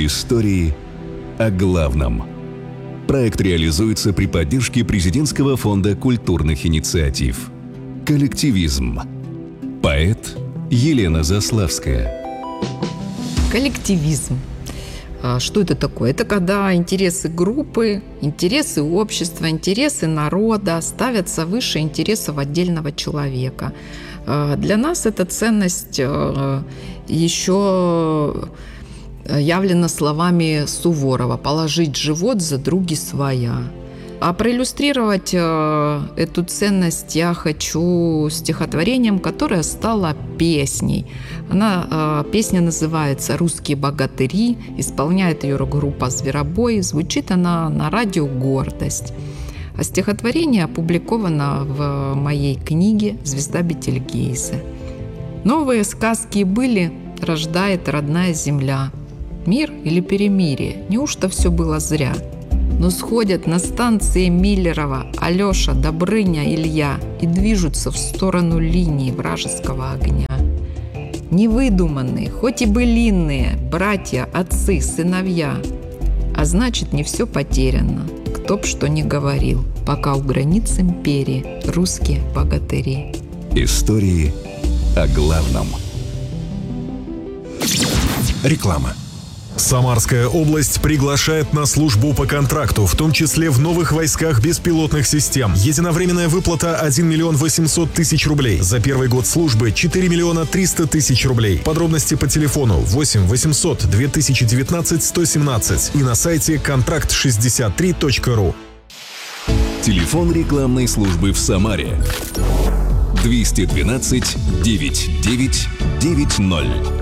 Истории о главном. Проект реализуется при поддержке Президентского фонда культурных инициатив. Коллективизм. Поэт Елена Заславская. Коллективизм. Что это такое? Это когда интересы группы, интересы общества, интересы народа ставятся выше интересов отдельного человека. Для нас эта ценность еще явлена словами Суворова «положить живот за други своя». А проиллюстрировать эту ценность я хочу стихотворением, которое стало песней. Песня называется «Русские богатыри», исполняет ее группа «Зверобой», звучит она на радио «Гордость». А стихотворение опубликовано в моей книге «Звезда Бетельгейзе». Новые сказки были, рождает родная земля. Мир или перемирие? Неужто все было зря? Но сходят на станции Миллерова Алеша, Добрыня, Илья и движутся в сторону линии вражеского огня. Невыдуманные, хоть и былинные, братья, отцы, сыновья. А значит, не все потеряно, кто б что ни говорил, пока у границ империи русские богатыри. Истории о главном. Реклама. Самарская область приглашает на службу по контракту, в том числе в новых войсках беспилотных систем. Единовременная выплата 1 миллион 800 тысяч рублей. За первый год службы 4 миллиона 300 тысяч рублей. Подробности по телефону 8 800 2019 117 и на сайте контракт63.ру. Телефон рекламной службы в Самаре 212 9990.